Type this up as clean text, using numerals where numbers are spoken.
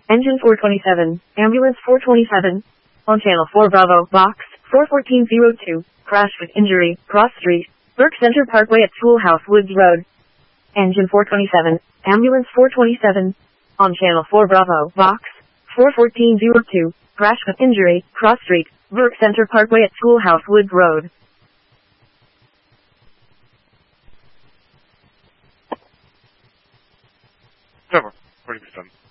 Engine 427, Ambulance 427. On Channel 4 Bravo, Box 41402. Crash with injury, Cross Street, Burke Center Parkway at Schoolhouse Woods Road. Engine 427, Ambulance 427. On Channel 4 Bravo, Box 41402. Crash with injury, Cross Street, Burke Center Parkway at Schoolhouse Woods Road. Cover, 40%.